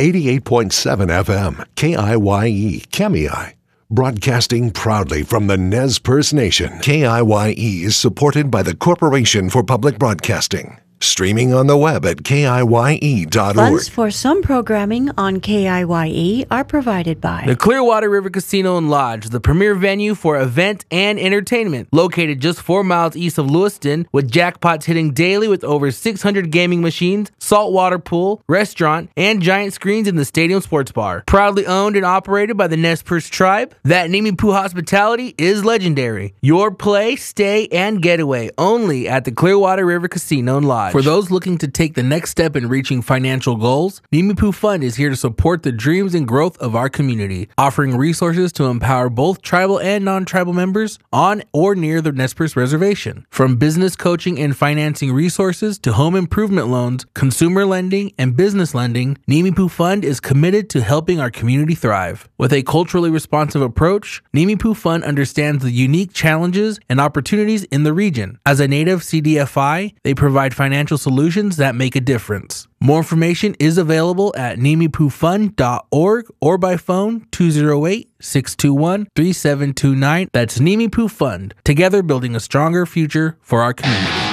88.7 FM, KIYE, Kemei. Broadcasting proudly from the Nez Perce Nation, KIYE is supported by the Corporation for Public Broadcasting. Streaming on the web at KIYE.org. Funds for some programming on KIYE are provided by the Clearwater River Casino and Lodge, the premier venue for event and entertainment. Located just 4 miles east of Lewiston, with jackpots hitting daily with over 600 gaming machines, saltwater pool, restaurant, and giant screens in the stadium sports bar. Proudly owned and operated by the Nez Perce tribe, that Nimiipuu hospitality is legendary. Your play, stay, and getaway only at the Clearwater River Casino and Lodge. For those looking to take the next step in reaching financial goals, Nimiipuu Fund is here to support the dreams and growth of our community, offering resources to empower both tribal and non-tribal members on or near the Nez Perce Reservation. From business coaching and financing resources to home improvement loans, consumer lending, and business lending, Nimiipuu Fund is committed to helping our community thrive. With a culturally responsive approach, Nimiipuu Fund understands the unique challenges and opportunities in the region. As a native CDFI, they provide financial solutions that make a difference. More information is available at nimiipuufund.org or by phone 208-621-3729. That's Nimiipuu Fund, together building a stronger future for our community.